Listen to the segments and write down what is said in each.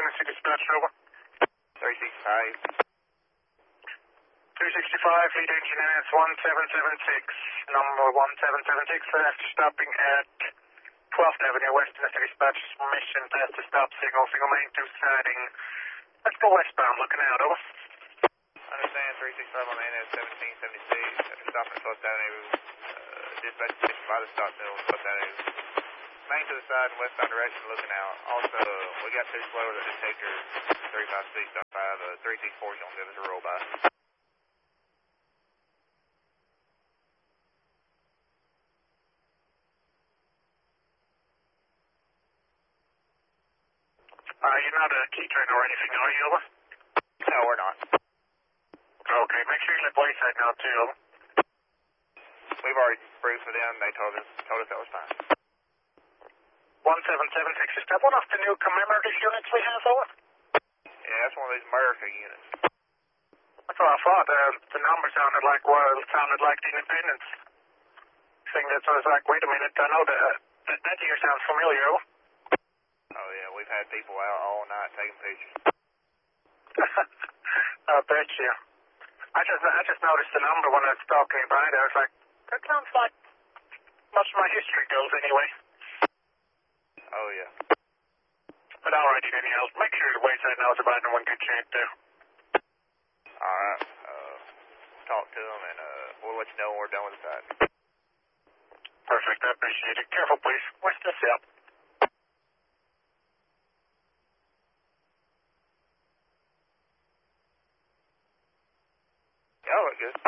Tennessee dispatch, over. 365. 365, lead engine NS 1776, number 1776, after stopping at 12th Avenue, West Tennessee dispatch, mission past the stop signal, single main 2 siding. Let's go westbound, looking out, over. Understand, 365 on NS 1776, after stopping at 12th Avenue, dispatch station by the stop signal, 12th Avenue. Main to the side and westbound direction, looking out. Also, we got 2 slowers at detector 356.5, 364 is going to give us a roll by. You're not a key turn or anything, are you, over? No, we're not. Okay, make sure you let Wayside know, too, over. We've already briefed with them, they told us that was fine. 1776, is that one of the new commemorative units we have, over? Yeah, that's one of these America units. That's what I thought. The number sounded like the Independence thing. That's what I was like, wait a minute, I know that year sounds familiar, over. Oh yeah, we've had people out all night taking pictures. I bet you. I just noticed the number when I was talking by it. I was like, that sounds like much of my history goes anyway. Oh yeah. But alrighty then, make sure the Wayside knows about it in one good shape too. Alright, talk to them and we'll let you know when we're done with the side. Perfect, I appreciate it. Careful please. West this up. Y'all look good.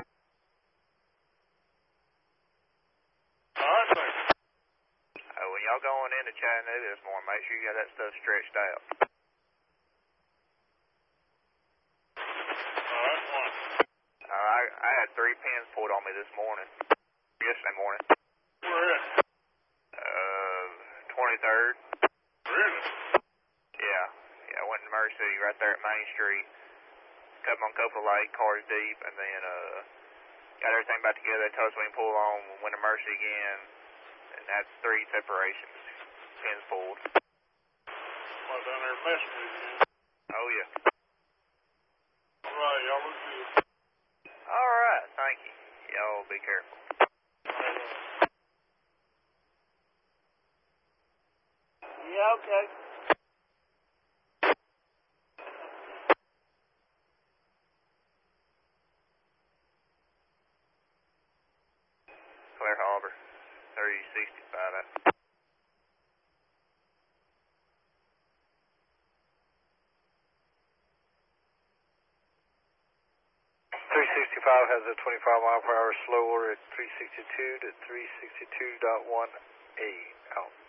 Alright, thanks. When y'all going into Chattanooga this morning, make sure you got that stuff stretched out. Alright, one. I had 3 pins pulled on me this morning. Yesterday morning. Where at? 23rd. Really? Yeah, I went to Mercy right there at Main Street. Cut them on Copeland Lake, cars deep, and then got everything back together. They told us we can pull on, went to Mercy again, and that's 3 separations. Pins pulled. Well, down there messing with you. Oh yeah. Alright, y'all look good. Alright, thank you. Y'all be careful. Yeah, okay. Claire Harbor, 3065. 365 has a 25 mile per hour slower at 362 to 362.18 out.